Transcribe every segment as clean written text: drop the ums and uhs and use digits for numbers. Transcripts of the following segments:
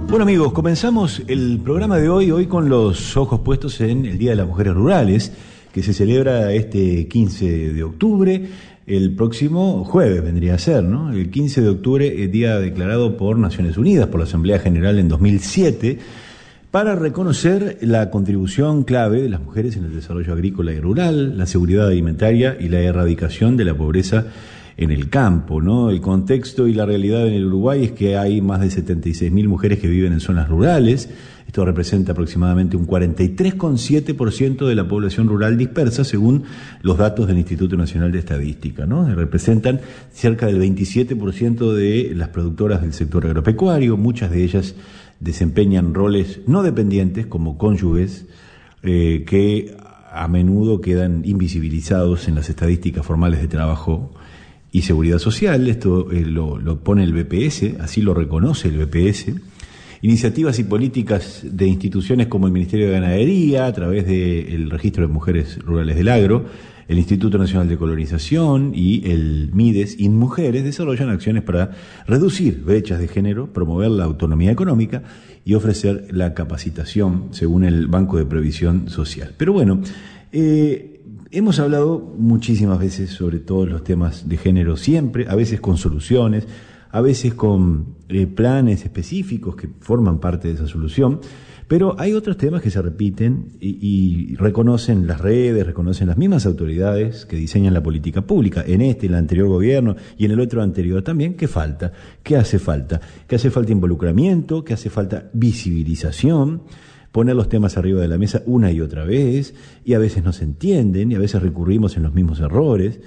Bueno amigos, comenzamos el programa de hoy con los ojos puestos en el Día de las Mujeres Rurales, que se celebra este 15 de octubre, el próximo jueves vendría a ser, ¿no? El 15 de octubre, día declarado por Naciones Unidas, por la Asamblea General en 2007, para reconocer la contribución clave de las mujeres en el desarrollo agrícola y rural, la seguridad alimentaria y la erradicación de la pobreza en el campo, ¿no? El contexto y la realidad en el Uruguay es que hay más de 76.000 mujeres que viven en zonas rurales. Esto representa aproximadamente un 43,7% de la población rural dispersa, según los datos del Instituto Nacional de Estadística, ¿no? Representan cerca del 27% de las productoras del sector agropecuario. Muchas de ellas desempeñan roles no dependientes como cónyuges, que a menudo quedan invisibilizados en las estadísticas formales de trabajo y seguridad social. Esto lo pone el BPS, así lo reconoce el BPS. Iniciativas y políticas de instituciones como el Ministerio de Ganadería, a través del Registro de Mujeres Rurales del Agro, el Instituto Nacional de Colonización y el MIDES INMujeres, desarrollan acciones para reducir brechas de género, promover la autonomía económica y ofrecer la capacitación, según el Banco de Previsión Social. Pero bueno, hemos hablado muchísimas veces sobre todos los temas de género, siempre, a veces con soluciones, a veces con planes específicos que forman parte de esa solución, pero hay otros temas que se repiten y reconocen las redes, reconocen las mismas autoridades que diseñan la política pública, en este, en el anterior gobierno y en el otro anterior también. ¿Qué falta? ¿Qué hace falta? ¿Qué hace falta? Involucramiento, ¿qué hace falta? Visibilización, poner los temas arriba de la mesa una y otra vez, y a veces no se entienden, y a veces recurrimos en los mismos errores.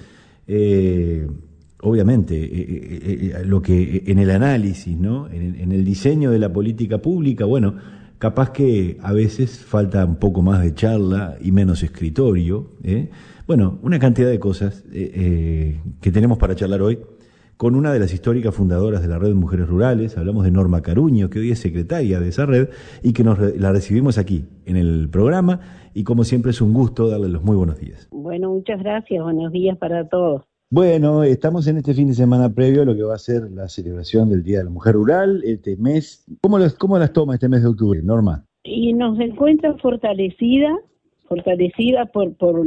Obviamente, lo que en el análisis, ¿no? En el diseño de la política pública, bueno, capaz que a veces falta un poco más de charla y menos escritorio, ¿eh? Bueno, una cantidad de cosas que tenemos para charlar hoy con una de las históricas fundadoras de la Red de Mujeres Rurales. Hablamos de Norma Caruño, que hoy es secretaria de esa red y que la recibimos aquí en el programa, y como siempre es un gusto darle los muy buenos días. Bueno, muchas gracias, buenos días para todos. Bueno, estamos en este fin de semana previo a lo que va a ser la celebración del Día de la Mujer Rural, este mes. ¿Cómo las toma este mes de octubre, Norma? Y nos encuentra fortalecida por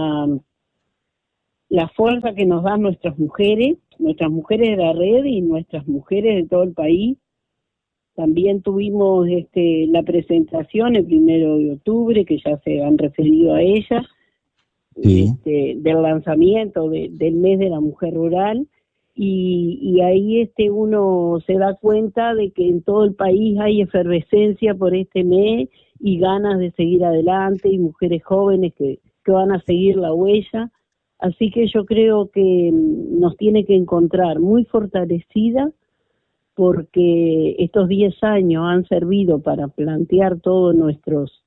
la fuerza que nos dan nuestras mujeres de la red y nuestras mujeres de todo el país. También tuvimos la presentación el 1 de octubre, que ya se han referido a ella, sí, del lanzamiento del mes de la mujer rural, y ahí uno se da cuenta de que en todo el país hay efervescencia por este mes y ganas de seguir adelante, y mujeres jóvenes que van a seguir la huella. Así que yo creo que nos tiene que encontrar muy fortalecida, porque estos 10 años han servido para plantear todos nuestros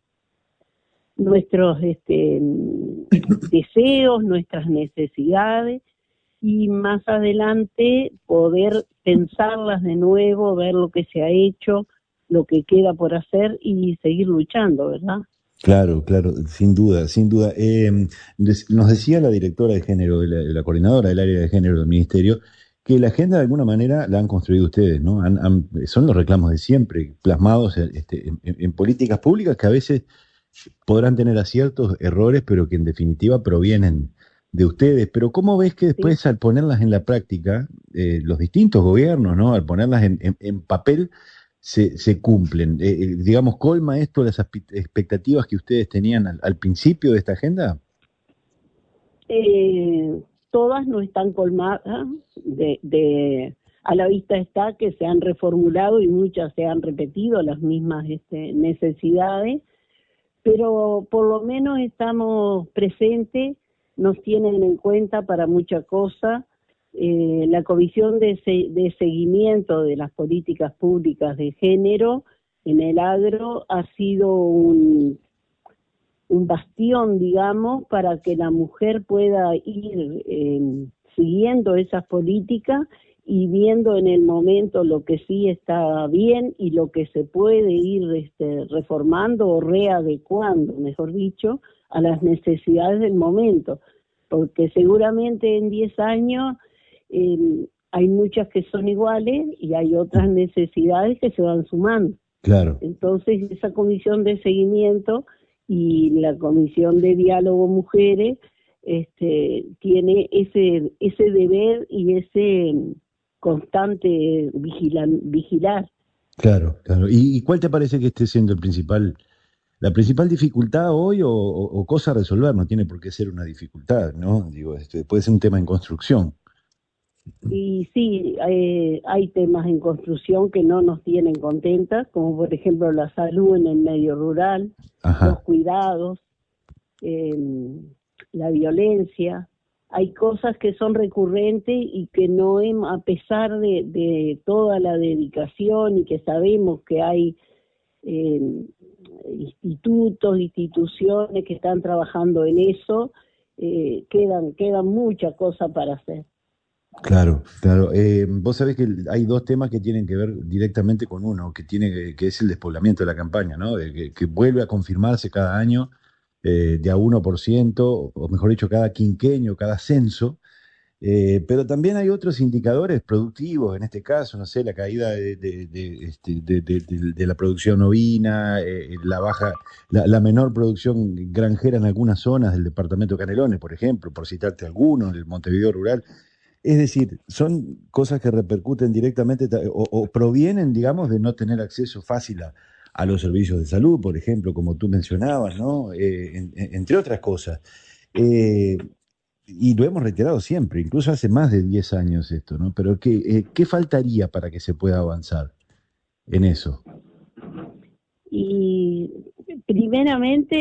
deseos, nuestras necesidades, y más adelante poder pensarlas de nuevo, ver lo que se ha hecho, lo que queda por hacer y seguir luchando, ¿verdad? Claro, sin duda, sin duda. Nos decía la directora de género, la coordinadora del área de género del Ministerio, que la agenda de alguna manera la han construido ustedes, ¿no? Son los reclamos de siempre, plasmados en políticas públicas que a veces podrán tener aciertos, errores, pero que en definitiva provienen de ustedes. Pero ¿cómo ves que después, al ponerlas en la práctica, los distintos gobiernos, ¿no? Al ponerlas en papel, se cumplen? Digamos, ¿colma esto las expectativas que ustedes tenían al principio de esta agenda? Todas no están colmadas, a la vista está que se han reformulado y muchas se han repetido las mismas necesidades, pero por lo menos estamos presentes, nos tienen en cuenta para mucha cosa. La Comisión de Seguimiento de las Políticas Públicas de Género en el agro ha sido un bastión, digamos, para que la mujer pueda ir siguiendo esas políticas y viendo en el momento lo que sí está bien y lo que se puede ir reformando o readecuando, mejor dicho, a las necesidades del momento, porque seguramente en 10 años hay muchas que son iguales y hay otras necesidades que se van sumando. claro, Entonces, esa comisión de seguimiento y la comisión de diálogo mujeres tiene ese deber y ese constante vigilar. claro, claro. Y cuál te parece que esté siendo la principal dificultad hoy o cosa a resolver? No tiene por qué ser una dificultad, ¿no? Digo, puede ser un tema en construcción. Y sí, hay temas en construcción que no nos tienen contentas, como por ejemplo la salud en el medio rural, los Ajá, cuidados, eh, la violencia. Hay cosas que son recurrentes y que no, a pesar de toda la dedicación y que sabemos que hay eh, institutos, instituciones que están trabajando en eso, quedan muchas cosas para hacer. claro, claro. Vos sabés que hay dos temas que tienen que ver directamente con uno, que es el despoblamiento de la campaña, ¿no? Que vuelve a confirmarse cada año de a 1%, o mejor dicho, cada quinquenio, cada censo. Pero también hay otros indicadores productivos, en este caso, no sé, la caída de la producción ovina, la menor producción granjera en algunas zonas del departamento de Canelones, por ejemplo, por citarte algunos, el Montevideo rural. Es decir, son cosas que repercuten directamente o provienen, digamos, de no tener acceso fácil a los servicios de salud, por ejemplo, como tú mencionabas, ¿no? Entre otras cosas. Eh, y lo hemos reiterado siempre, incluso hace más de 10 años esto, ¿no? Pero ¿qué faltaría para que se pueda avanzar en eso? Y primeramente,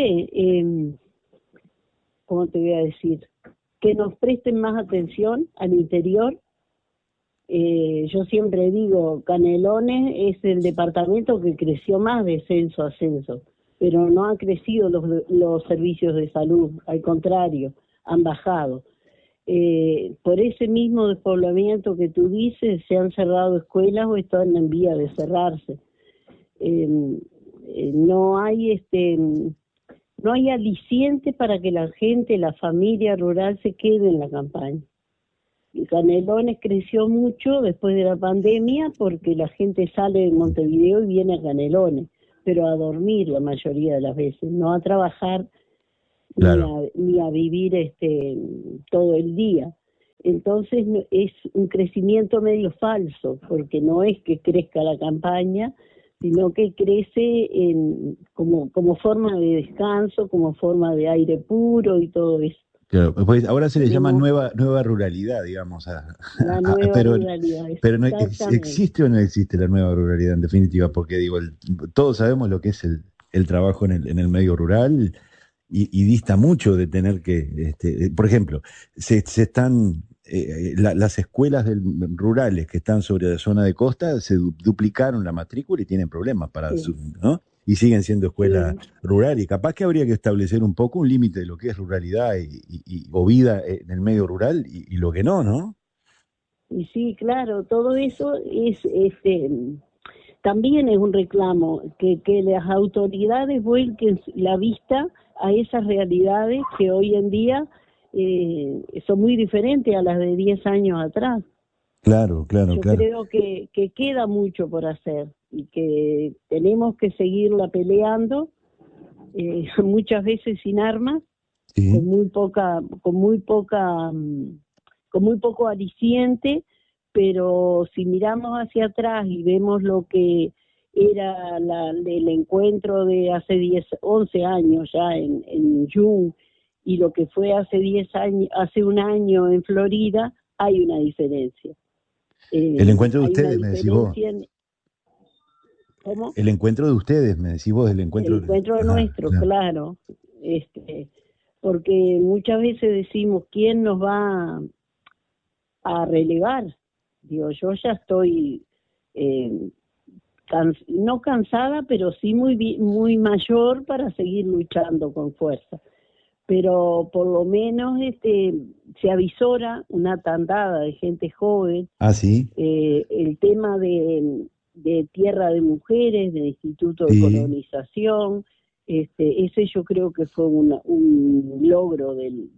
¿cómo te voy a decir? Que nos presten más atención al interior. Yo siempre digo, Canelones es el departamento que creció más de censo a censo, pero no han crecido los servicios de salud, al contrario, han bajado. Por ese mismo despoblamiento que tú dices, se han cerrado escuelas o están en vía de cerrarse. Eh, no hay no hay aliciente para que la gente, la familia rural se quede en la campaña. Y Canelones creció mucho después de la pandemia porque la gente sale de Montevideo y viene a Canelones, pero a dormir la mayoría de las veces, no a trabajar Claro, ni a vivir todo el día. Entonces es un crecimiento medio falso, porque no es que crezca la campaña, sino que crece como forma de descanso, como forma de aire puro y todo eso. claro. Pues ahora se le llama Tenemos nueva ruralidad, digamos, la nueva pero, ruralidad, pero no, exactamente. ¿existe o no existe la nueva ruralidad en definitiva? Porque digo, todos sabemos lo que es el trabajo en el medio rural y dista mucho de tener por ejemplo, se están, las escuelas rurales que están sobre la zona de costa se duplicaron la matrícula y tienen problemas Sí, ¿no? Y siguen siendo escuelas sí. rurales. Y capaz que habría que establecer un poco un límite de lo que es ruralidad o vida en el medio rural y lo que no, ¿no? Y sí, claro, todo eso es también es un reclamo, que las autoridades vuelquen la vista a esas realidades que hoy en día son muy diferentes a las de 10 años atrás. Claro, claro, Yo claro. creo que queda mucho por hacer y que tenemos que seguirla peleando, muchas veces sin armas, Sí. con muy poco aliciente, pero si miramos hacia atrás y vemos lo que era el encuentro de hace 10 11 años ya en June y lo que fue hace 10 años, hace un año en Florida, hay una diferencia. El encuentro de Hay una ustedes, me decís vos. diferencia en, ¿cómo? El encuentro de ustedes, me decís vos, el El encuentro. encuentro Ah, nuestro, claro. claro, porque muchas veces decimos, ¿quién nos va a relevar? Digo, yo ya estoy eh, no cansada, pero sí muy mayor para seguir luchando con fuerza. Pero por lo menos se avisora una tandada de gente joven, Ah, sí, el tema de Tierra de Mujeres, del Instituto de sí. Colonización, ese yo creo que fue un logro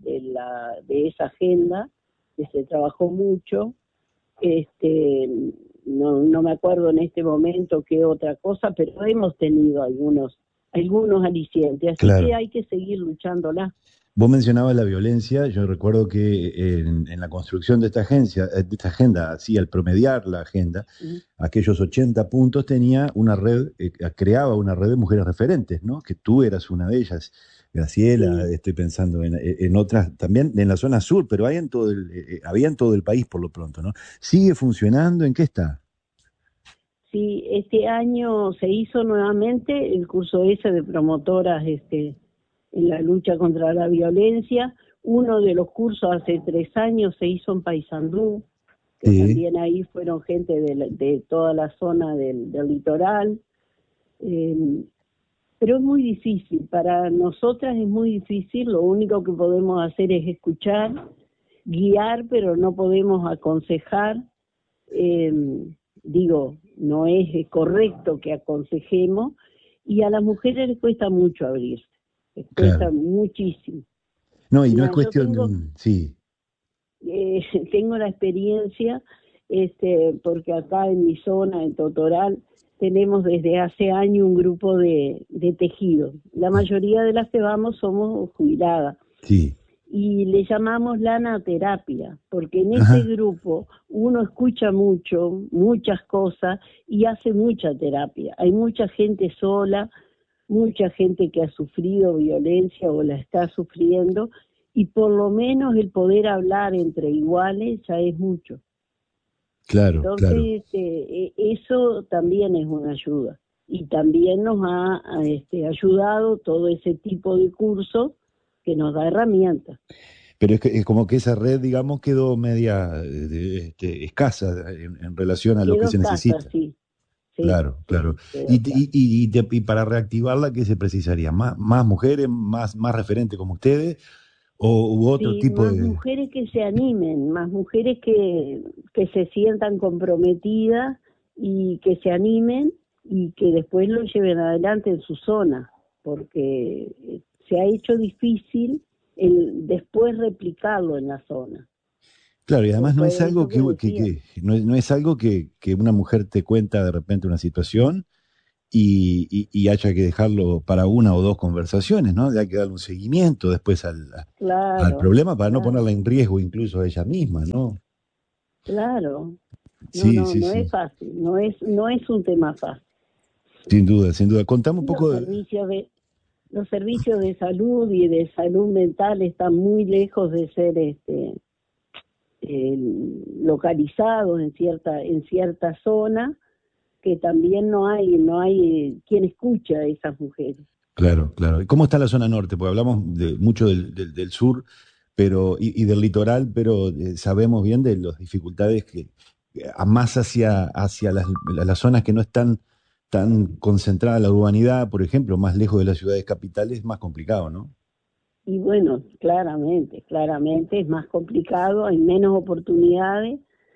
de esa agenda, que se trabajó mucho. no me acuerdo en este momento qué otra cosa, pero hemos tenido algunos alicientes, así Claro. que hay que seguir luchándola. Vos mencionabas la violencia, yo recuerdo que en la construcción de esta agenda, así al promediar la agenda, aquellos 80 puntos tenía una red, creaba una red de mujeres referentes, ¿no? Que tú eras una de ellas, Graciela, Sí. estoy pensando en otras, también en la zona sur, pero hay había en todo el país por lo pronto, ¿no? ¿Sigue funcionando? ¿En qué está? Sí, este año se hizo nuevamente el curso ese de promotoras en la lucha contra la violencia. Uno de los cursos hace 3 años se hizo en Paysandú, que Sí, también ahí fueron gente de toda la zona del litoral. Pero es muy difícil, para nosotras es muy difícil, lo único que podemos hacer es escuchar, guiar, pero no podemos aconsejar. Eh, no es correcto que aconsejemos, y a las mujeres les cuesta mucho abrirse, les cuesta claro. muchísimo. No, y no es Mira, yo cuestión, sí, eh, tengo la experiencia, porque acá en mi zona, en Totoral, tenemos desde hace años un grupo de tejido. La mayoría de las que vamos somos jubiladas sí, y le llamamos lanaterapia, porque en ese ajá, grupo uno escucha mucho, muchas cosas y hace mucha terapia. Hay mucha gente sola, mucha gente que ha sufrido violencia o la está sufriendo, y por lo menos el poder hablar entre iguales ya es mucho. claro, claro. Entonces, eso también es una ayuda. Y también nos ha ayudado todo ese tipo de cursos que nos da herramientas. Pero es como que esa red, digamos, quedó media escasa en relación a lo que Quedó se escasa, necesita. sí, sí, Claro, sí, claro. quedó Y, escasa. y para reactivarla, ¿qué se precisaría? ¿Más mujeres, más referentes como ustedes? ¿O u otro Sí, tipo más de...? mujeres que se animen, más mujeres que se sientan comprometidas y que se animen y que después lo lleven adelante en su zona, porque se ha hecho difícil el después replicarlo en la zona, Claro, y por además no es todo algo eso que decían. no es algo que una mujer te cuenta de repente una situación y haya que dejarlo para una o dos conversaciones, ¿no? Hay que darle un seguimiento después al Claro, problema para no claro, ponerla en riesgo incluso a ella misma, ¿no? claro. No, Sí, no, sí, no sí, es fácil, no es un tema fácil. sin duda, sin duda. Contame un Y poco los servicios de salud y de salud mental están muy lejos de ser eh, localizados en cierta zona, que también no hay quien escucha a esas mujeres. claro, claro. ¿Y cómo está la zona norte? Porque hablamos mucho del sur y del litoral, pero sabemos bien de las dificultades más hacia las zonas que no están tan concentradas la urbanidad, por ejemplo, más lejos de las ciudades capitales, es más complicado, ¿no? Y bueno, claramente es más complicado, hay menos oportunidades,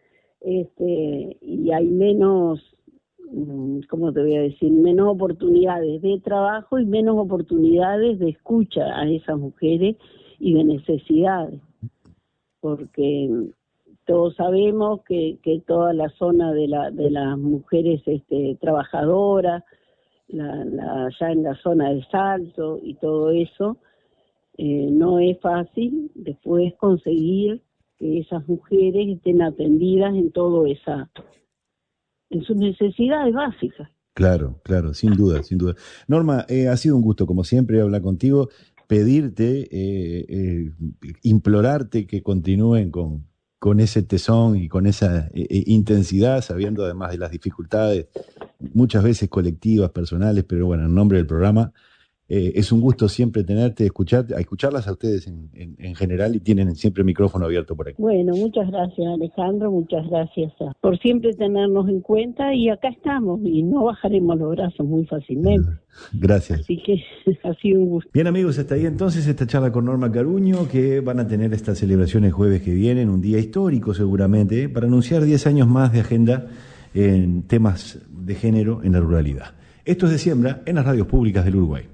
y hay menos, ¿cómo te voy a decir? Menos oportunidades de trabajo y menos oportunidades de escucha a esas mujeres y de necesidades, porque todos sabemos que toda la zona de las mujeres trabajadoras, ya en la zona de Salto y todo eso, no es fácil después conseguir que esas mujeres estén atendidas en sus necesidades básicas. Claro, claro, sin duda, sin duda. Norma, ha sido un gusto, como siempre, hablar contigo, pedirte, implorarte que continúen con ese tesón y con esa intensidad, sabiendo además de las dificultades, muchas veces colectivas, personales, pero bueno, en nombre del programa, es un gusto siempre tenerte, escucharlas a ustedes en general y tienen siempre el micrófono abierto por aquí. Bueno, muchas gracias Alejandro, muchas gracias por siempre tenernos en cuenta, y acá estamos y no bajaremos los brazos muy fácilmente. Gracias. Así que ha sido un gusto. Bien amigos, hasta ahí entonces esta charla con Norma Caruño, que van a tener estas celebraciones jueves que vienen, un día histórico seguramente, para anunciar 10 años más de agenda en temas de género en la ruralidad. Esto es De Siembra en las radios públicas del Uruguay.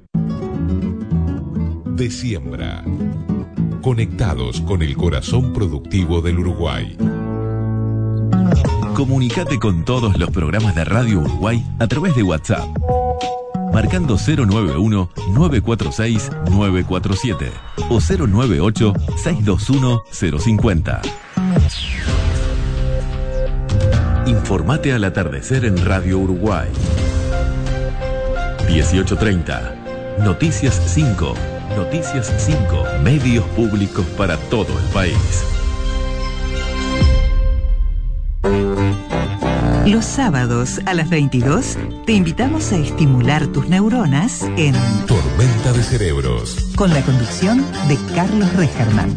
De Siembra. Conectados con el corazón productivo del Uruguay. Comunicate con todos los programas de Radio Uruguay a través de WhatsApp, marcando 091-946-947 o 098-621-050. Informate al atardecer en Radio Uruguay. 18:30. Noticias 5. Noticias 5. Medios públicos para todo el país. Los sábados a las 22 te invitamos a estimular tus neuronas en Tormenta de Cerebros, con la conducción de Carlos Regerman.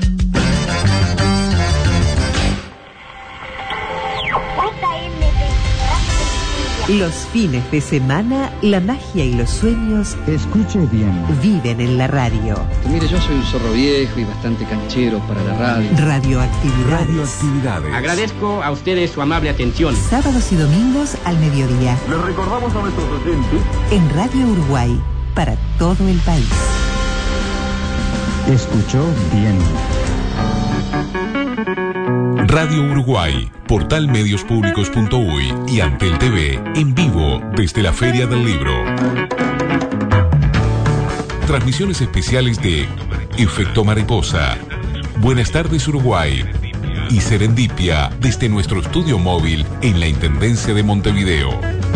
Los fines de semana, la magia y los sueños, escuche bien, viven en la radio. Mire, yo soy un zorro viejo y bastante canchero para la radio. Radioactividades. Agradezco a ustedes su amable atención. Sábados y domingos al mediodía. Les recordamos a nuestros oyentes en Radio Uruguay, para todo el país. Escuchó bien. Radio Uruguay, portal mediospublicos.uy y Antel TV, en vivo desde la Feria del Libro. Transmisiones especiales de Efecto Mariposa, Buenas tardes Uruguay y Serendipia desde nuestro estudio móvil en la Intendencia de Montevideo.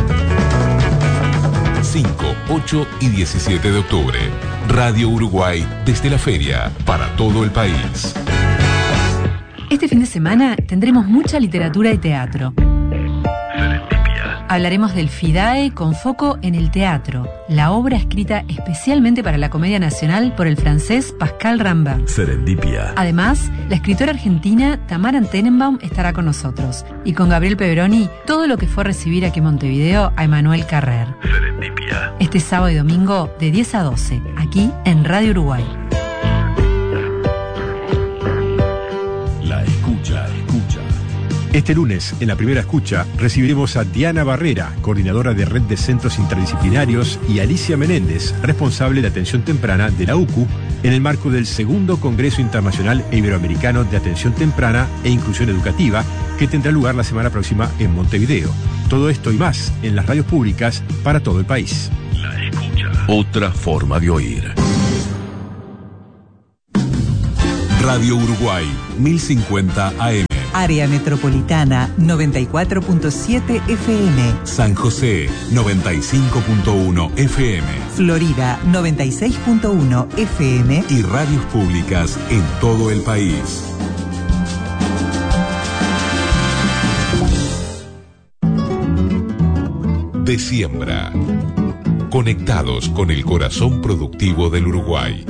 5, 8 y 17 de octubre. Radio Uruguay desde la Feria, para todo el país. Este fin de semana tendremos mucha literatura y teatro. Hablaremos del FIDAE con foco en el teatro, la obra escrita especialmente para la Comedia Nacional por el francés Pascal Rambin. Serendipia. Además, la escritora argentina Tamara Tenenbaum estará con nosotros. Y con Gabriel Peveroni, todo lo que fue recibir aquí en Montevideo a Emanuel Carrer. Serendipia. Este sábado y domingo de 10 a 12, aquí en Radio Uruguay. La escucha. Este lunes, en la primera escucha, recibiremos a Diana Barrera, coordinadora de Red de Centros Interdisciplinarios, y Alicia Menéndez, responsable de atención temprana de la UCU, en el marco del segundo Congreso Internacional e Iberoamericano de Atención Temprana e Inclusión Educativa, que tendrá lugar la semana próxima en Montevideo. Todo esto y más en las radios públicas para todo el país. La escucha. Otra forma de oír. Radio Uruguay, 1050 AM. Área Metropolitana, 94.7 FM. San José, 95.1 FM. Florida, 96.1 FM. Y radios públicas en todo el país. De Siembra. Conectados con el corazón productivo del Uruguay.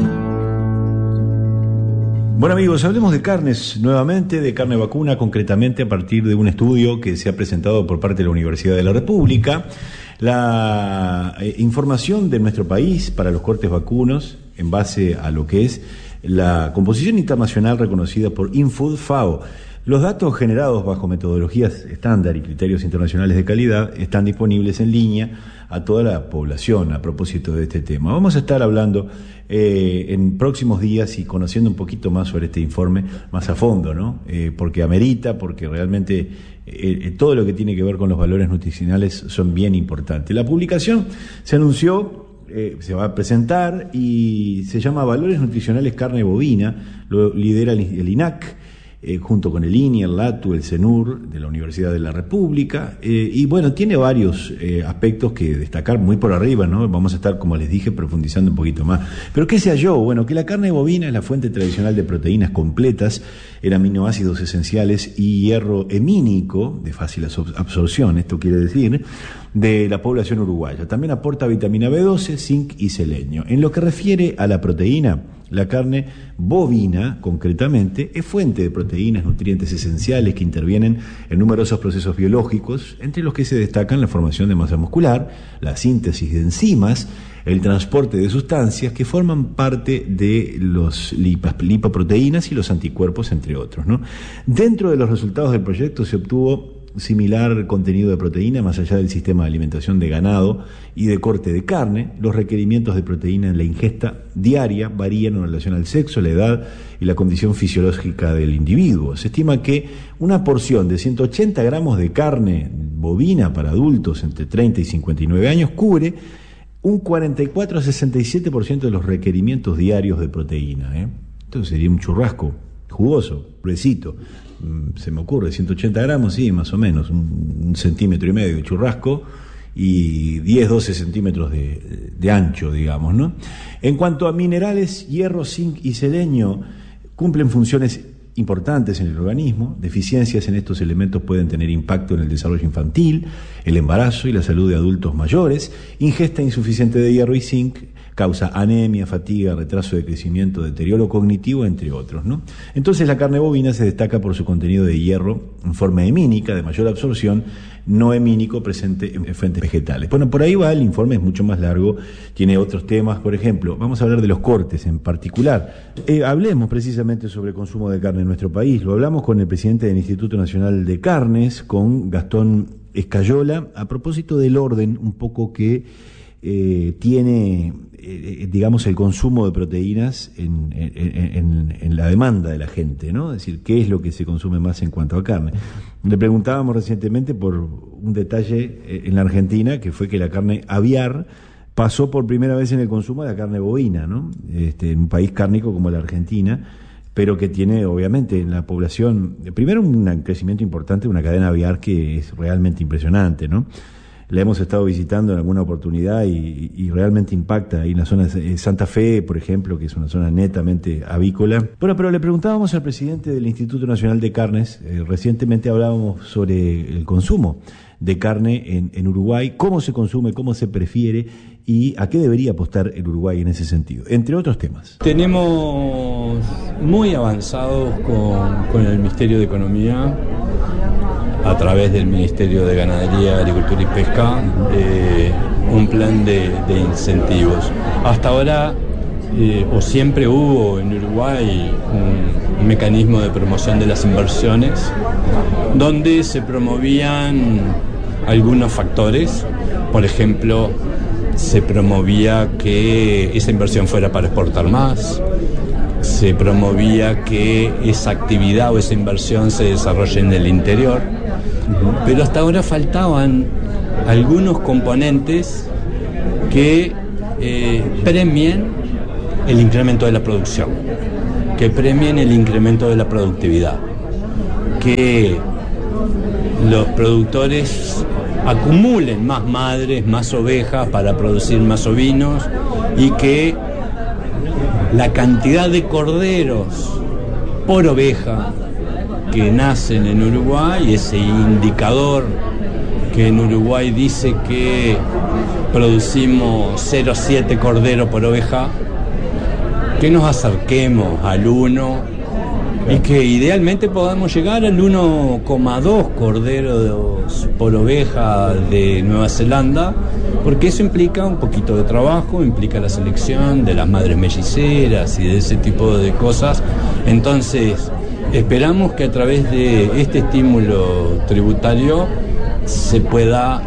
Bueno amigos, hablemos de carnes nuevamente, de carne vacuna, concretamente a partir de un estudio que se ha presentado por parte de la Universidad de la República. La información de nuestro país para los cortes vacunos en base a lo que es la composición internacional reconocida por Infood FAO. Los datos generados bajo metodologías estándar y criterios internacionales de calidad están disponibles en línea a toda la población a propósito de este tema. Vamos a estar hablando en próximos días y conociendo un poquito más sobre este informe más a fondo, ¿no? Porque amerita, porque realmente todo lo que tiene que ver con los valores nutricionales son bien importantes. La publicación se anunció, se va a presentar y se llama Valores Nutricionales Carne Bovina, lo lidera el INAC, junto con el INI, el LATU, el CENUR de la Universidad de la República, y bueno, tiene varios aspectos que destacar muy por arriba, ¿no? Vamos a estar, como les dije, profundizando un poquito más. Pero ¿qué se halló? Bueno, que la carne bovina es la fuente tradicional de proteínas completas en aminoácidos esenciales y hierro hemínico, de fácil absorción, esto quiere decir, de la población uruguaya. También aporta vitamina B12, zinc y selenio. En lo que refiere a la proteína, la carne bovina, concretamente, es fuente de proteínas, nutrientes esenciales que intervienen en numerosos procesos biológicos, entre los que se destacan la formación de masa muscular, la síntesis de enzimas, el transporte de sustancias que forman parte de los lipoproteínas y los anticuerpos, entre otros, ¿no? Dentro de los resultados del proyecto se obtuvo similar contenido de proteína más allá del sistema de alimentación de ganado y de corte de carne. Los requerimientos de proteína en la ingesta diaria varían en relación al sexo, la edad y la condición fisiológica del individuo. Se estima que una porción de 180 gramos de carne bovina para adultos entre 30 y 59 años cubre un 44 a 67% de los requerimientos diarios de proteína. Entonces sería un churrasco jugoso, gruesito. Se me ocurre, 180 gramos, sí, más o menos, un centímetro y medio de churrasco y 10, 12 centímetros de ancho, digamos, ¿no? En cuanto a minerales, hierro, zinc y selenio cumplen funciones importantes en el organismo. Deficiencias en estos elementos pueden tener impacto en el desarrollo infantil, el embarazo y la salud de adultos mayores. Ingesta insuficiente de hierro y zinc causa anemia, fatiga, retraso de crecimiento, deterioro cognitivo, entre otros, ¿no? Entonces la carne bovina se destaca por su contenido de hierro en forma hemínica, de mayor absorción, no hemínico, presente en fuentes vegetales. Bueno, por ahí va, el informe es mucho más largo, tiene otros temas, por ejemplo, vamos a hablar de los cortes en particular. Hablemos precisamente sobre el consumo de carne en nuestro país. Lo hablamos con el presidente del Instituto Nacional de Carnes, con Gastón Escayola, a propósito del orden un poco que tiene, digamos, el consumo de proteínas en la demanda de la gente, ¿no? Es decir, ¿qué es lo que se consume más en cuanto a carne? Le preguntábamos recientemente por un detalle en la Argentina, que fue que la carne aviar pasó por primera vez en el consumo de la carne bovina, ¿no? En un país cárnico como la Argentina, pero que tiene obviamente en la población, primero un crecimiento importante de una cadena aviar que es realmente impresionante, ¿no? La hemos estado visitando en alguna oportunidad y realmente impacta. Ahí en la zona de Santa Fe, por ejemplo, que es una zona netamente avícola. Bueno, pero le preguntábamos al presidente del Instituto Nacional de Carnes, recientemente hablábamos sobre el consumo de carne en Uruguay, cómo se consume, cómo se prefiere y a qué debería apostar el Uruguay en ese sentido, entre otros temas. Tenemos muy avanzados con el Ministerio de Economía, a través del Ministerio de Ganadería, Agricultura y Pesca, un plan de incentivos. Hasta ahora, o siempre hubo en Uruguay un mecanismo de promoción de las inversiones, donde se promovían algunos factores. Por ejemplo, se promovía que esa inversión fuera para exportar más, se promovía que esa actividad o esa inversión se desarrolle en el interior, pero hasta ahora faltaban algunos componentes que premien el incremento de la producción, que premien el incremento de la productividad, que los productores acumulen más madres, más ovejas para producir más ovinos y que la cantidad de corderos por oveja que nacen en Uruguay, ese indicador que en Uruguay dice que producimos 0,7 cordero por oveja, que nos acerquemos al 1 y que idealmente podamos llegar al 1,2 corderos por oveja de Nueva Zelanda, porque eso implica un poquito de trabajo, implica la selección de las madres melliceras y de ese tipo de cosas. Entonces, esperamos que a través de este estímulo tributario se pueda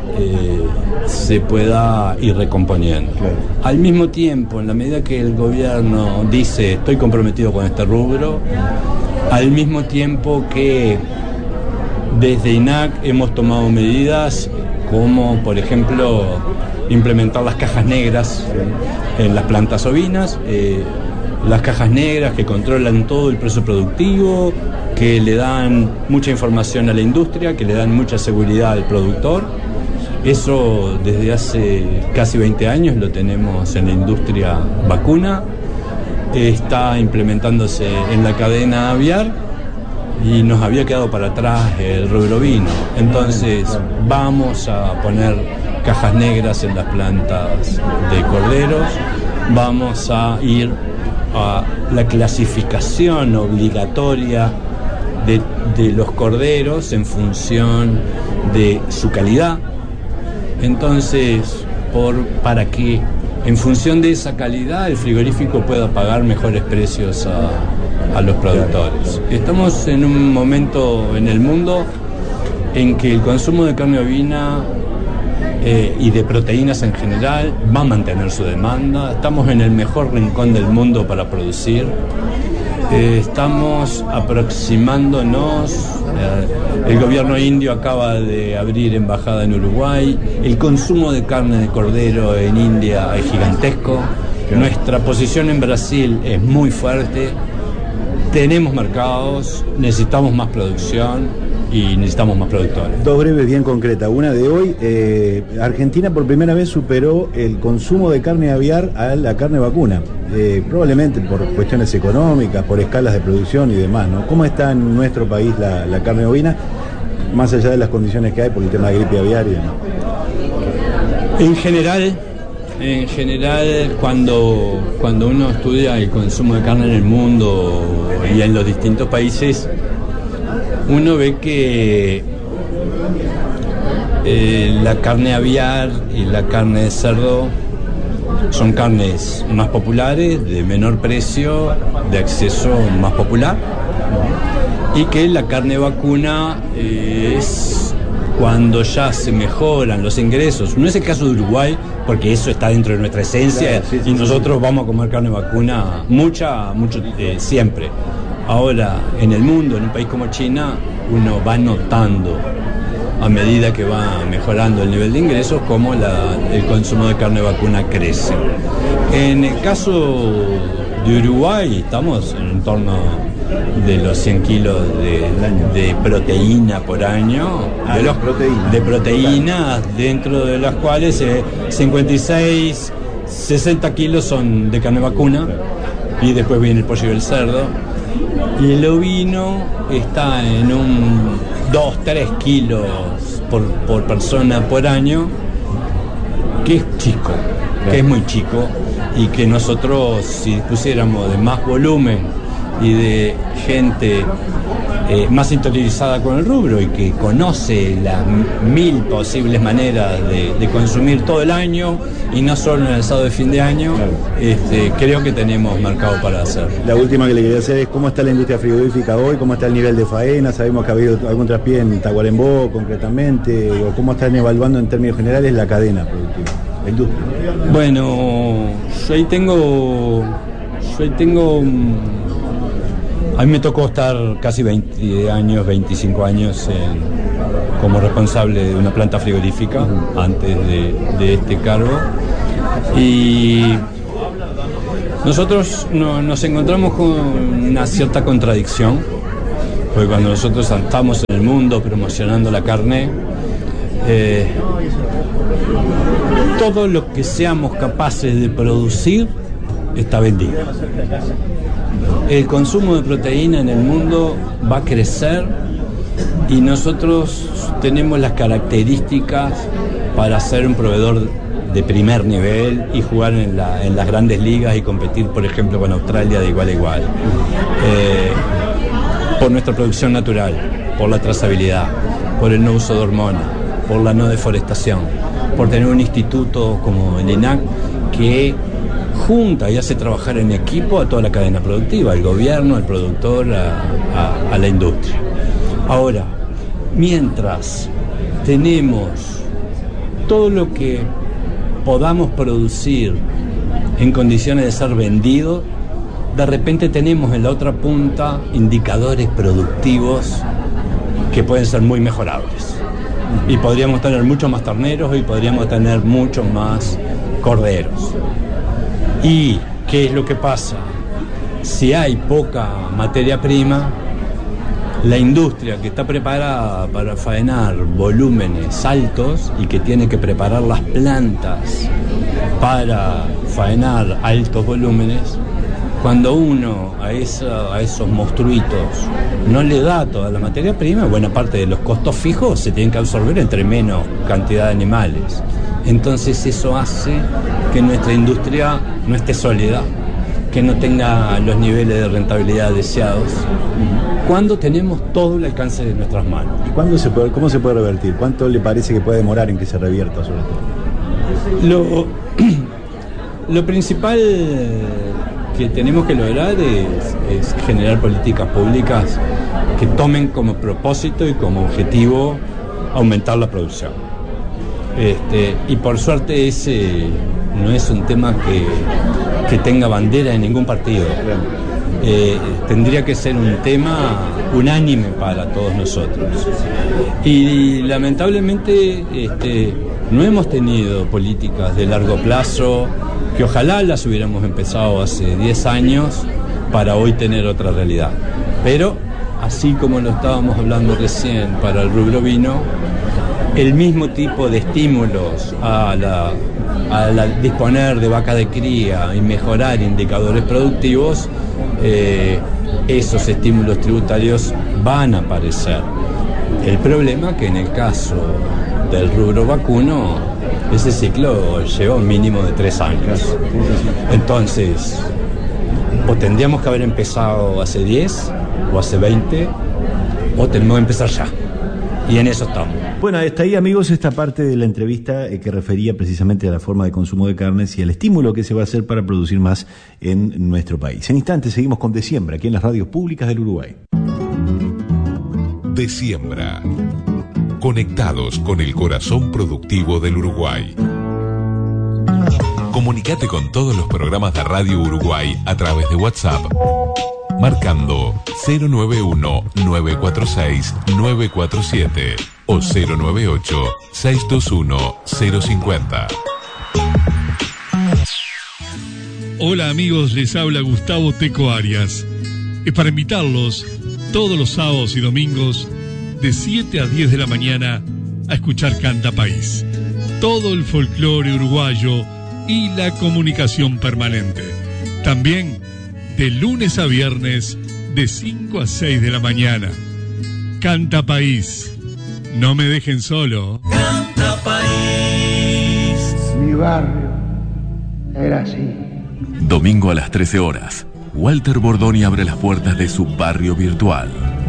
ir recomponiendo. Claro. Al mismo tiempo, en la medida que el gobierno dice estoy comprometido con este rubro, al mismo tiempo que desde INAC hemos tomado medidas como, por ejemplo, implementar las cajas negras en las plantas ovinas, las cajas negras que controlan todo el proceso productivo, que le dan mucha información a la industria, que le dan mucha seguridad al productor. Eso desde hace casi 20 años lo tenemos en la industria vacuna, está implementándose en la cadena aviar y nos había quedado para atrás el rubro ovino. Entonces vamos a poner cajas negras en las plantas de corderos, vamos a ir a la clasificación obligatoria de los corderos en función de su calidad. Entonces, para que en función de esa calidad el frigorífico pueda pagar mejores precios a los productores. Estamos en un momento en el mundo en que el consumo de carne ovina y de proteínas en general va a mantener su demanda. Estamos en el mejor rincón del mundo para producir. Estamos aproximándonos. El gobierno indio acaba de abrir embajada en Uruguay. El consumo de carne de cordero en India es gigantesco. Nuestra posición en Brasil es muy fuerte. Tenemos mercados, necesitamos más producción y necesitamos más productores. Dos breves bien concretas. Una de hoy, Argentina por primera vez superó el consumo de carne aviar a la carne vacuna, probablemente por cuestiones económicas, por escalas de producción y demás, ¿no? ¿Cómo está en nuestro país la carne bovina, más allá de las condiciones que hay por el tema de gripe aviar y demás? En general, cuando uno estudia el consumo de carne en el mundo y en los distintos países, uno ve que la carne aviar y la carne de cerdo son carnes más populares, de menor precio, de acceso más popular, y que la carne vacuna es cuando ya se mejoran los ingresos. No es el caso de Uruguay, porque eso está dentro de nuestra esencia, claro, y nosotros vamos a comer carne vacuna siempre. Ahora, en el mundo, en un país como China, uno va notando, a medida que va mejorando el nivel de ingresos, cómo el consumo de carne vacuna crece. En el caso de Uruguay, estamos en torno de los 100 kilos de proteína por año, de proteínas, dentro de las cuales 56, 60 kilos son de carne vacuna, y después viene el pollo y el cerdo. Y el ovino está en un 2-3 kilos por persona por año, que es chico, que es muy chico, y que nosotros, si pusiéramos de más volumen y de gente más interiorizada con el rubro y que conoce las 1000 posibles maneras de consumir todo el año y no solo en el asado de fin de año, claro, creo que tenemos mercado para hacer. La última que le quería hacer es cómo está la industria frigorífica hoy, cómo está el nivel de faena. Sabemos que ha habido algún traspié en Tacuarembó concretamente, o cómo están evaluando en términos generales la cadena productiva, la industria. Bueno, yo ahí tengo a mí me tocó estar casi 20 años, 25 años como responsable de una planta frigorífica antes de este cargo. Y nosotros nos encontramos con una cierta contradicción, porque cuando nosotros estamos en el mundo promocionando la carne, todo lo que seamos capaces de producir está vendido. El consumo de proteína en el mundo va a crecer y nosotros tenemos las características para ser un proveedor de primer nivel y jugar en las grandes ligas y competir, por ejemplo, con Australia de igual a igual. Por nuestra producción natural, por la trazabilidad, por el no uso de hormonas, por la no deforestación, por tener un instituto como el INAC que junta y hace trabajar en equipo a toda la cadena productiva, al gobierno, al productor, a la industria. Ahora, mientras tenemos todo lo que podamos producir en condiciones de ser vendido, de repente tenemos en la otra punta indicadores productivos que pueden ser muy mejorables. Y podríamos tener muchos más terneros y podríamos tener muchos más corderos. ¿Y qué es lo que pasa? Si hay poca materia prima, la industria que está preparada para faenar volúmenes altos y que tiene que preparar las plantas para faenar altos volúmenes, cuando uno a esos monstruitos no le da toda la materia prima, buena parte de los costos fijos se tienen que absorber entre menos cantidad de animales. Entonces eso hace que nuestra industria no esté sólida, que no tenga los niveles de rentabilidad deseados, cuando tenemos todo el alcance de nuestras manos. ¿Y cómo se puede revertir? ¿Cuánto le parece que puede demorar en que se revierta sobre todo? Lo principal que tenemos que lograr es generar políticas públicas que tomen como propósito y como objetivo aumentar la producción. Y por suerte ese no es un tema que tenga bandera en ningún partido. Tendría que ser un tema unánime para todos nosotros. Y lamentablemente no hemos tenido políticas de largo plazo, que ojalá las hubiéramos empezado hace 10 años para hoy tener otra realidad. Pero, así como lo estábamos hablando recién para el rubro vino, el mismo tipo de estímulos a disponer de vaca de cría y mejorar indicadores productivos, esos estímulos tributarios van a aparecer. El problema que en el caso del rubro vacuno, ese ciclo lleva un mínimo de 3 años. Entonces, o tendríamos que haber empezado hace 10 o hace 20, o tenemos que empezar ya. Y en eso estamos. Bueno, hasta ahí, amigos, esta parte de la entrevista que refería precisamente a la forma de consumo de carnes y al estímulo que se va a hacer para producir más en nuestro país. En instantes seguimos con De Siembra, aquí en las radios públicas del Uruguay. De Siembra. Conectados con el corazón productivo del Uruguay. Comunicate con todos los programas de Radio Uruguay a través de WhatsApp, marcando 091-946-947 o 098-621-050. Hola amigos, les habla Gustavo Teco Arias. Es para invitarlos todos los sábados y domingos de 7 a 10 de la mañana a escuchar Canta País. Todo el folclore uruguayo y la comunicación permanente. También de lunes a viernes de 5 a 6 de la mañana. Canta País. No me dejen solo. Canta País. Mi barrio era así. Domingo a las 13 horas. Walter Bordoni abre las puertas de su barrio virtual.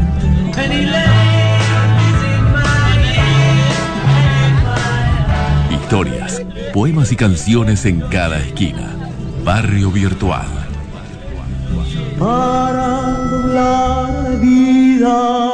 Historias, poemas y canciones en cada esquina. Barrio Virtual. Para doblar la vida.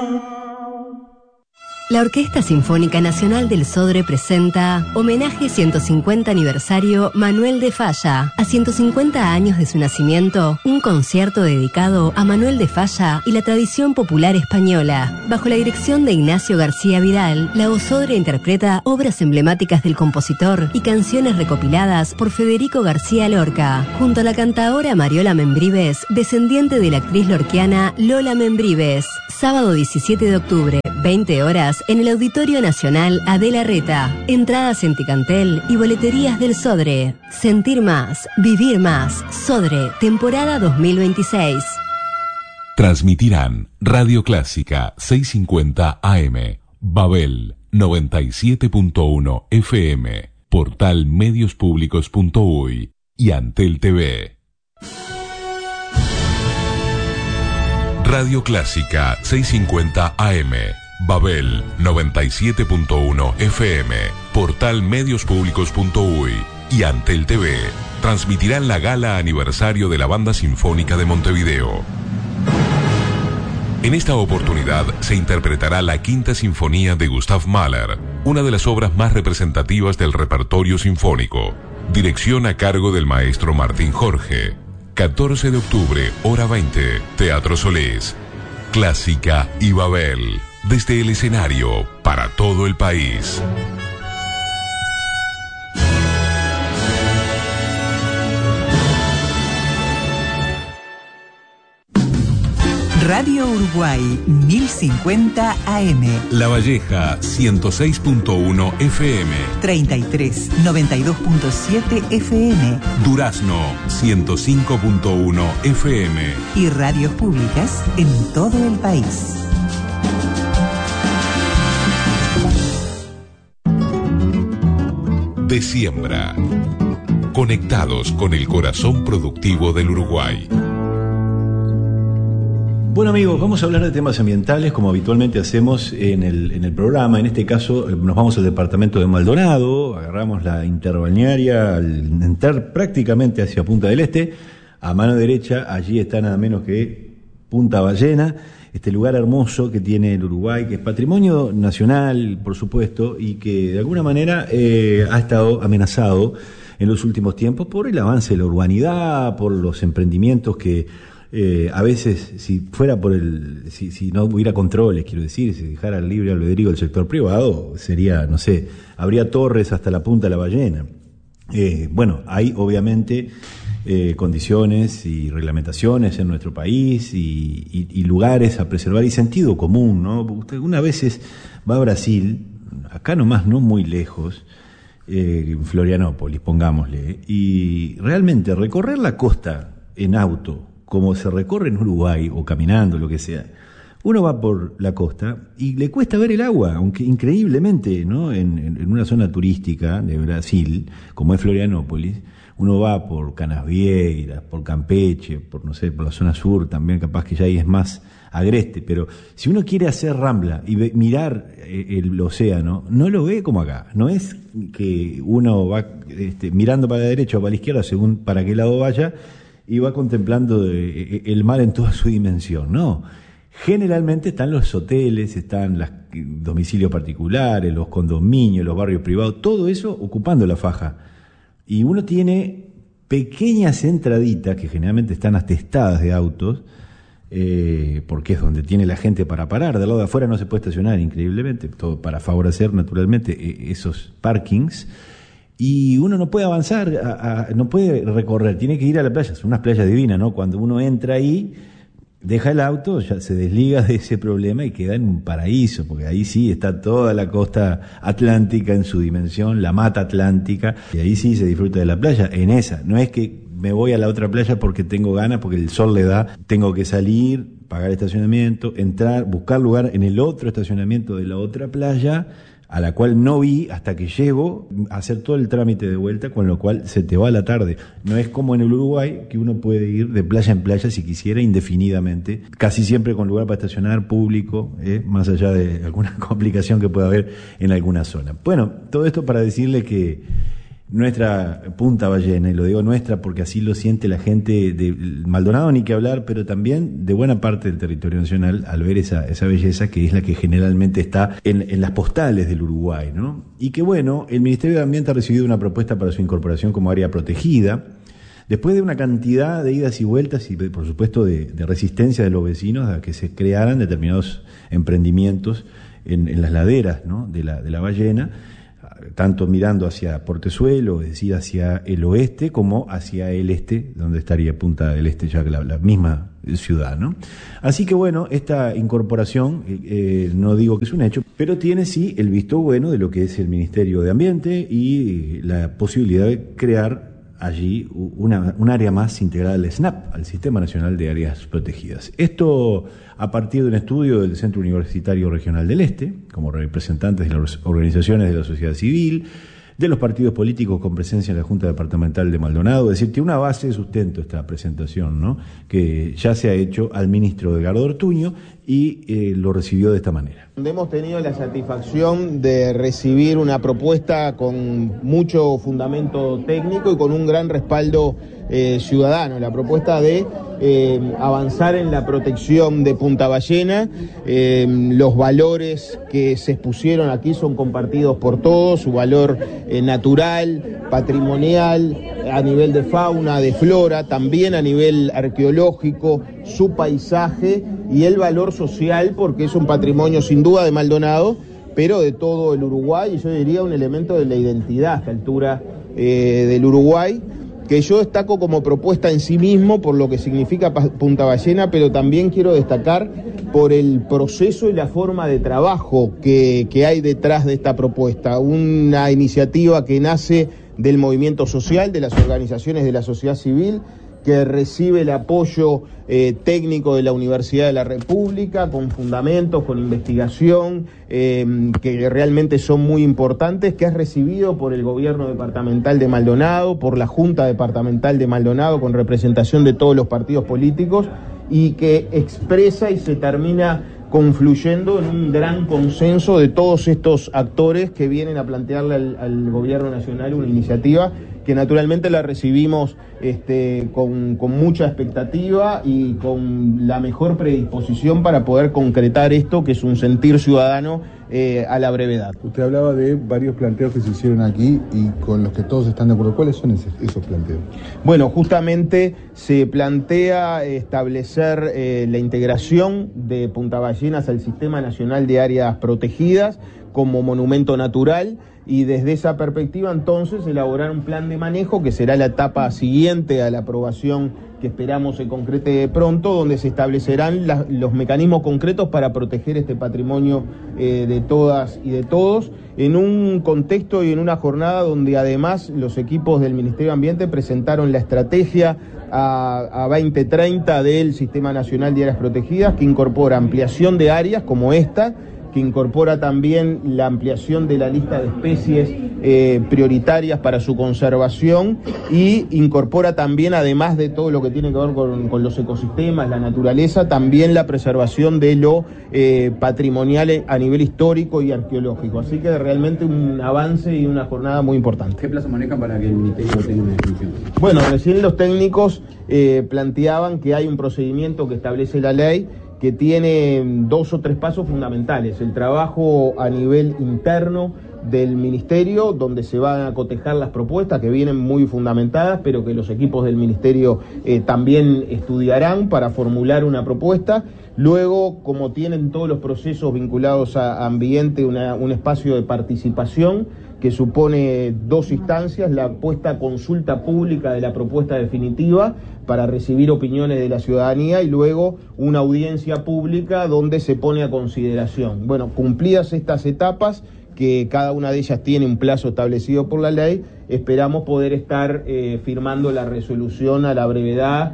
La Orquesta Sinfónica Nacional del Sodre presenta Homenaje 150 aniversario Manuel de Falla. A 150 años de su nacimiento, un concierto dedicado a Manuel de Falla y la tradición popular española. Bajo la dirección de Ignacio García Vidal, la Osodre interpreta obras emblemáticas del compositor y canciones recopiladas por Federico García Lorca, junto a la cantaora Mariola Membrives, descendiente de la actriz lorquiana Lola Membrives. Sábado 17 de octubre, 20 horas, en el Auditorio Nacional Adela Reta. Entradas en Ticantel y boleterías del Sodre. Sentir más, vivir más. Sodre, temporada 2026. Transmitirán Radio Clásica 650 AM, Babel 97.1 FM, Portal Mediospublicos.uy y Antel TV. Radio Clásica 650 AM, Babel 97.1 FM, Portal Mediospublicos.uy y Antel TV transmitirán la gala aniversario de la Banda Sinfónica de Montevideo. En esta oportunidad se interpretará la Quinta Sinfonía de Gustav Mahler, una de las obras más representativas del repertorio sinfónico. Dirección a cargo del maestro Martín Jorge. 14 de octubre, hora 20, Teatro Solís. Clásica y Babel, desde el escenario para todo el país. Radio Uruguay 1050 AM. La Valleja 106.1 FM. 33 92.7 FM. Durazno 105.1 FM. Y radios públicas en todo el país. De Siembra. Conectados con el corazón productivo del Uruguay. Bueno amigos, vamos a hablar de temas ambientales como habitualmente hacemos en el programa. En este caso nos vamos al departamento de Maldonado, agarramos la interbalnearia al entrar prácticamente hacia Punta del Este. A mano derecha allí está nada menos que Punta Ballena este lugar hermoso que tiene el Uruguay, que es patrimonio nacional, por supuesto, y que de alguna manera ha estado amenazado en los últimos tiempos por el avance de la urbanidad, por los emprendimientos que a veces, si no hubiera controles, quiero decir, si dejara el libre albedrío del sector privado, sería, no sé, habría torres hasta la punta de la ballena. Bueno, hay obviamente condiciones y reglamentaciones en nuestro país y lugares a preservar y sentido común, ¿no? Usted una vez va a Brasil, acá nomás, no muy lejos, Florianópolis, pongámosle, y realmente recorrer la costa en auto, como se recorre en Uruguay, o caminando, lo que sea, uno va por la costa y le cuesta ver el agua, aunque increíblemente, ¿no? En una zona turística de Brasil, como es Florianópolis, uno va por Canasvieiras, por Campeche, por la zona sur también, capaz que ya ahí es más agreste, pero si uno quiere hacer rambla y mirar el océano, no lo ve como acá. No es que uno va mirando para la derecha o para la izquierda según para qué lado vaya y va contemplando el mar en toda su dimensión. No, generalmente están los hoteles, están los domicilios particulares, los condominios, los barrios privados, todo eso ocupando la faja. Y uno tiene pequeñas entraditas que generalmente están atestadas de autos, porque es donde tiene la gente para parar. Del lado de afuera no se puede estacionar, increíblemente, todo para favorecer naturalmente esos parkings. Y uno no puede avanzar, no puede recorrer, tiene que ir a la playa. Son unas playas divinas, ¿no? Cuando uno entra ahí, deja el auto, ya se desliga de ese problema y queda en un paraíso, porque ahí sí está toda la costa atlántica en su dimensión, la mata atlántica, y ahí sí se disfruta de la playa. En esa, no es que me voy a la otra playa porque tengo ganas, porque el sol le da, tengo que salir, pagar estacionamiento, entrar, buscar lugar en el otro estacionamiento de la otra playa, a la cual no vi hasta que llego a hacer todo el trámite de vuelta, con lo cual se te va la tarde. No es como en el Uruguay, que uno puede ir de playa en playa si quisiera indefinidamente, casi siempre con lugar para estacionar público, más allá de alguna complicación que pueda haber en alguna zona. Bueno, todo esto para decirle que nuestra Punta Ballena, y lo digo nuestra porque así lo siente la gente de Maldonado, ni que hablar, pero también de buena parte del territorio nacional, al ver esa belleza que es la que generalmente está en las postales del Uruguay, ¿no? Y que bueno, el Ministerio de Ambiente ha recibido una propuesta para su incorporación como área protegida, después de una cantidad de idas y vueltas y por supuesto de resistencia de los vecinos a que se crearan determinados emprendimientos en las laderas, ¿no? de la ballena, tanto mirando hacia Portezuelo, es decir, hacia el oeste, como hacia el este, donde estaría Punta del Este, ya que la misma ciudad, ¿no? Así que bueno, esta incorporación, no digo que es un hecho, pero tiene sí el visto bueno de lo que es el Ministerio de Ambiente y la posibilidad de crear allí un área más integrada al SNAP, al Sistema Nacional de Áreas Protegidas. Esto a partir de un estudio del Centro Universitario Regional del Este, como representantes de las organizaciones de la sociedad civil, de los partidos políticos con presencia en la Junta Departamental de Maldonado. Es decir, tiene una base de sustento esta presentación, ¿no? Que ya se ha hecho al ministro Edgardo Ortuño y lo recibió de esta manera. Hemos tenido la satisfacción de recibir una propuesta con mucho fundamento técnico y con un gran respaldo ciudadano. La propuesta de avanzar en la protección de Punta Ballena. Los valores que se expusieron aquí son compartidos por todos, su valor natural, patrimonial, a nivel de fauna, de flora, también a nivel arqueológico, su paisaje y el valor social, porque es un patrimonio sin duda de Maldonado, pero de todo el Uruguay, y yo diría un elemento de la identidad a esta altura del Uruguay, que yo destaco como propuesta en sí mismo por lo que significa Punta Ballena, pero también quiero destacar por el proceso y la forma de trabajo que hay detrás de esta propuesta. Una iniciativa que nace del movimiento social, de las organizaciones de la sociedad civil, que recibe el apoyo técnico de la Universidad de la República, con fundamentos, con investigación, que realmente son muy importantes, que es recibido por el gobierno departamental de Maldonado, por la Junta Departamental de Maldonado, con representación de todos los partidos políticos, y que expresa y se termina confluyendo en un gran consenso de todos estos actores que vienen a plantearle al gobierno nacional una iniciativa que naturalmente la recibimos con mucha expectativa y con la mejor predisposición para poder concretar esto, que es un sentir ciudadano a la brevedad. Usted hablaba de varios planteos que se hicieron aquí y con los que todos están de acuerdo. ¿Cuáles son esos planteos? Bueno, justamente se plantea establecer la integración de Punta Ballenas al Sistema Nacional de Áreas Protegidas como monumento natural, y desde esa perspectiva entonces elaborar un plan de manejo que será la etapa siguiente a la aprobación que esperamos se concrete pronto, donde se establecerán los mecanismos concretos para proteger este patrimonio de todas y de todos, en un contexto y en una jornada donde además los equipos del Ministerio de Ambiente presentaron la estrategia a 2030 del Sistema Nacional de Áreas Protegidas, que incorpora ampliación de áreas como esta, que incorpora también la ampliación de la lista de especies prioritarias para su conservación, y incorpora también, además de todo lo que tiene que ver con los ecosistemas, la naturaleza, también la preservación de lo patrimonial a nivel histórico y arqueológico. Así que realmente un avance y una jornada muy importante. ¿Qué plazo manejan para que el Ministerio tenga una definición? Bueno, recién los técnicos planteaban que hay un procedimiento que establece la ley que tiene 2 o 3 pasos fundamentales. El trabajo a nivel interno del Ministerio, donde se van a cotejar las propuestas que vienen muy fundamentadas, pero que los equipos del Ministerio también estudiarán para formular una propuesta. Luego, como tienen todos los procesos vinculados a ambiente, un espacio de participación que supone 2 instancias: la puesta a consulta pública de la propuesta definitiva para recibir opiniones de la ciudadanía, y luego una audiencia pública donde se pone a consideración. Bueno, cumplidas estas etapas, que cada una de ellas tiene un plazo establecido por la ley, esperamos poder estar firmando la resolución a la brevedad.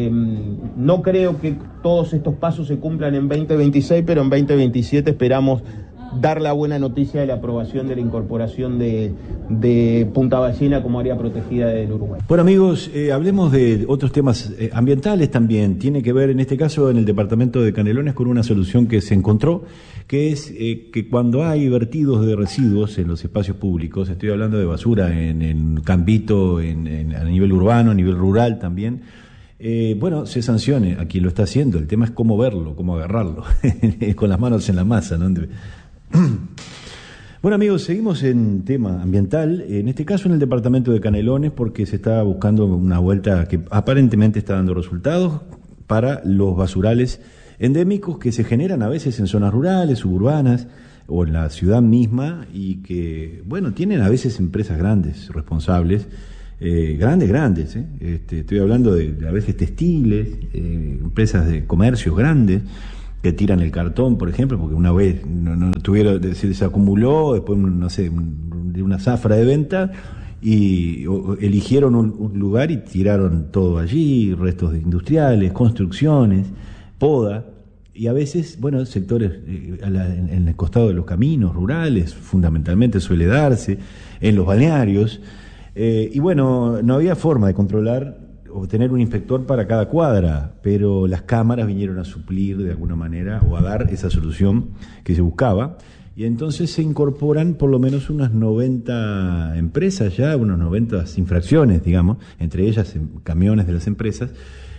No creo que todos estos pasos se cumplan en 2026, pero en 2027 esperamos dar la buena noticia de la aprobación de la incorporación de Punta Ballena como área protegida del Uruguay. Bueno, amigos, hablemos de otros temas ambientales también. Tiene que ver, en este caso, en el departamento de Canelones, con una solución que se encontró, que es que cuando hay vertidos de residuos en los espacios públicos, estoy hablando de basura en Cambito, a nivel urbano, a nivel rural también, se sancione a quien lo está haciendo. El tema es cómo verlo, cómo agarrarlo, con las manos en la masa, ¿no? Bueno, amigos, seguimos en tema ambiental, en este caso en el departamento de Canelones, porque se está buscando una vuelta que aparentemente está dando resultados para los basurales endémicos que se generan a veces en zonas rurales, suburbanas o en la ciudad misma, y que, bueno, tienen a veces empresas grandes, responsables, grandes, estoy hablando de a veces textiles, empresas de comercios grandes, que tiran el cartón, por ejemplo, porque una vez no tuvieron, se acumuló, después, no sé, de una zafra de venta, y eligieron un lugar y tiraron todo allí, restos industriales, construcciones, poda, y a veces, bueno, sectores en el costado de los caminos rurales, fundamentalmente suele darse, en los balnearios, y bueno, no había forma de controlar o tener un inspector para cada cuadra, pero las cámaras vinieron a suplir de alguna manera o a dar esa solución que se buscaba, y entonces se incorporan por lo menos unas 90 empresas ya, unas 90 infracciones, digamos, entre ellas camiones de las empresas,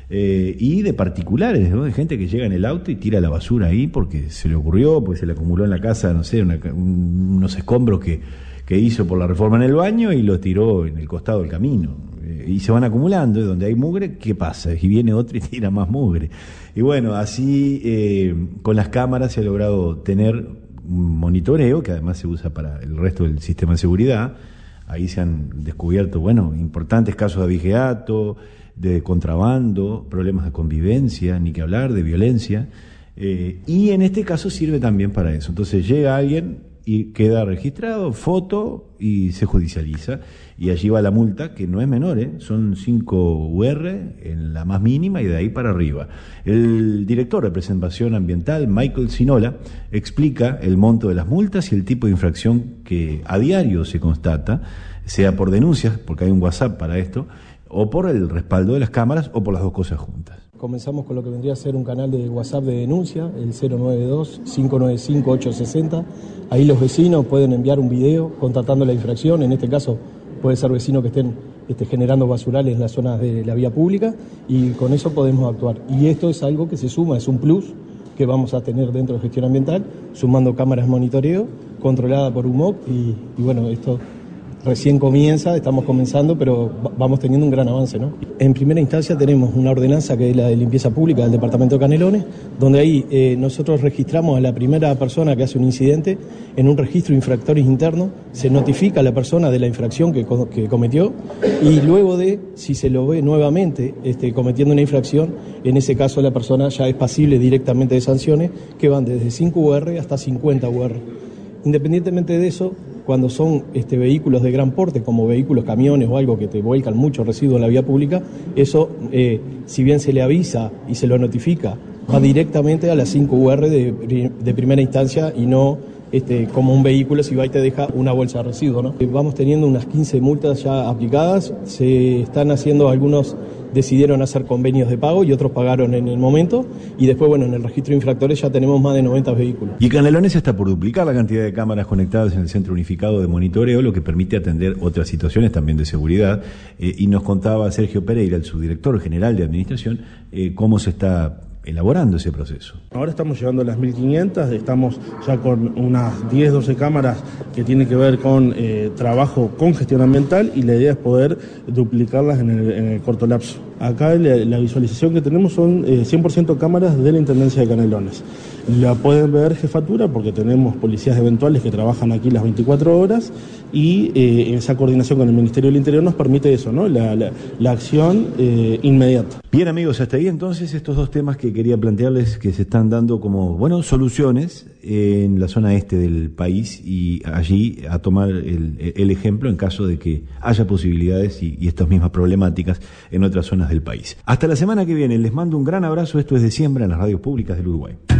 y de particulares, ¿no? De gente que llega en el auto y tira la basura ahí porque se le ocurrió, porque se le acumuló en la casa, no sé, unos escombros que hizo por la reforma en el baño y lo tiró en el costado del camino. Y se van acumulando, y donde hay mugre, ¿qué pasa? Y viene otro y tira más mugre. Y bueno, así con las cámaras se ha logrado tener un monitoreo, que además se usa para el resto del sistema de seguridad. Ahí se han descubierto, bueno, importantes casos de abigeato, de contrabando, problemas de convivencia, ni que hablar, de violencia. Y en este caso sirve también para eso. Entonces llega alguien y queda registrado, foto, y se judicializa, y allí va la multa, que no es menor, son 5 UR en la más mínima y de ahí para arriba. El director de Preservación Ambiental, Michael Sinola, explica el monto de las multas y el tipo de infracción que a diario se constata, sea por denuncias, porque hay un WhatsApp para esto, o por el respaldo de las cámaras, o por las dos cosas juntas. Comenzamos con lo que vendría a ser un canal de WhatsApp de denuncia, el 092-595-860. Ahí los vecinos pueden enviar un video constatando la infracción. En este caso puede ser vecinos que estén generando basurales en las zonas de la vía pública, y con eso podemos actuar. Y esto es algo que se suma, es un plus que vamos a tener dentro de gestión ambiental, sumando cámaras de monitoreo controlada por UMOC, y bueno, esto recién comienza, estamos comenzando, pero vamos teniendo un gran avance, ¿no? En primera instancia tenemos una ordenanza que es la de limpieza pública del departamento de Canelones, donde ahí nosotros registramos a la primera persona que hace un incidente en un registro de infractores interno, se notifica a la persona de la infracción que cometió, y luego de, si se lo ve nuevamente cometiendo una infracción, en ese caso la persona ya es pasible directamente de sanciones que van desde 5 UR hasta 50 UR. Independientemente de eso, cuando son vehículos de gran porte, como vehículos, camiones o algo que te vuelcan mucho residuo en la vía pública, eso, si bien se le avisa y se lo notifica, va directamente a las 5 UR de primera instancia, y no como un vehículo si va y te deja una bolsa de residuos, ¿no? Vamos teniendo unas 15 multas ya aplicadas, se están haciendo, algunos decidieron hacer convenios de pago y otros pagaron en el momento, y después, bueno, en el registro de infractores ya tenemos más de 90 vehículos. Y Canelones está por duplicar la cantidad de cámaras conectadas en el Centro Unificado de Monitoreo, lo que permite atender otras situaciones también de seguridad, y nos contaba Sergio Pereira, el subdirector general de Administración, cómo se está elaborando ese proceso. Ahora estamos llegando a las 1500, estamos ya con unas 10-12 cámaras que tienen que ver con trabajo con gestión ambiental, y la idea es poder duplicarlas en el corto lapso. Acá la visualización que tenemos son 100% cámaras de la Intendencia de Canelones. La pueden ver jefatura porque tenemos policías eventuales que trabajan aquí las 24 horas, y esa coordinación con el Ministerio del Interior nos permite eso, ¿no? La acción inmediata. Bien, amigos, hasta ahí entonces estos dos temas que quería plantearles, que se están dando como, bueno, soluciones en la zona este del país, y allí a tomar el ejemplo en caso de que haya posibilidades y estas mismas problemáticas en otras zonas del país. Hasta la semana que viene, les mando un gran abrazo. Esto es De Siembra en las radios públicas del Uruguay.